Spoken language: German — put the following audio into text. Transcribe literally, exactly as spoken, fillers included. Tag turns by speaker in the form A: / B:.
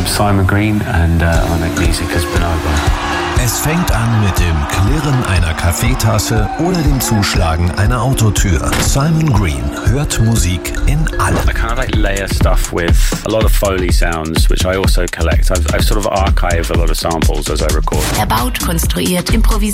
A: I'm Simon Green and uh, I make music as Bonobo.
B: Es fängt an mit dem Klirren einer Kaffeetasse oder dem Zuschlagen einer Autotür. Simon Green hört Musik in allem.
A: I kind of like layer stuff with a lot of Foley sounds, which I also collect. I've, I've sort of archived a lot of samples as I record.
C: Er baut, konstruiert, improvisiert.